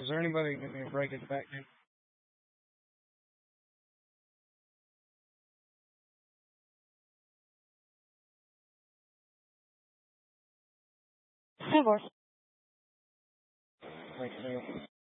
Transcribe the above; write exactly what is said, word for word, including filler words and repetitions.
Is there anybody that can break it back in? Of course. Like,